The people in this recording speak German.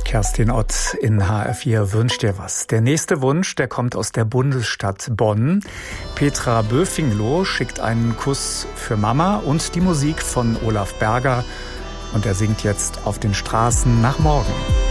Kerstin Ott in HR4 wünscht dir was. Der nächste Wunsch, der kommt aus der Bundesstadt Bonn. Petra Böfingloh schickt einen Kuss für Mama und die Musik von Olaf Berger. Und er singt jetzt Auf den Straßen nach morgen.